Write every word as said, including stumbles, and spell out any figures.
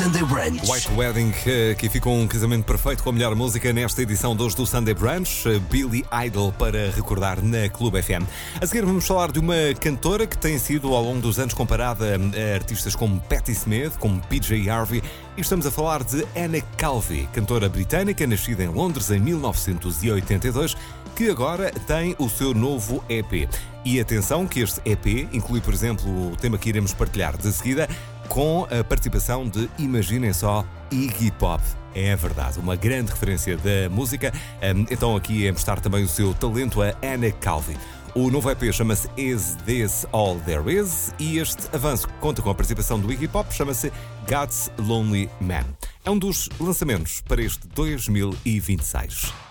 Sunday Brunch. White Wedding, aqui ficou um casamento perfeito com a melhor música nesta edição de hoje do Sunday Brunch. Billy Idol para recordar na Clube F M. A seguir vamos falar de uma cantora que tem sido ao longo dos anos comparada a artistas como Patti Smith, como P J Harvey. E estamos a falar de Anna Calvi, cantora britânica nascida em Londres em mil novecentos e oitenta e dois, que agora tem o seu novo E P. E atenção que este E P inclui, por exemplo, o tema que iremos partilhar de seguida, com a participação de, imaginem só, Iggy Pop. É verdade, uma grande referência da música. Então aqui é mostrar também o seu talento a Anna Calvi. O novo E P chama-se Is This All There Is e este avanço conta com a participação do Iggy Pop, chama-se God's Lonely Man. É um dos lançamentos para este dois mil e vinte e seis.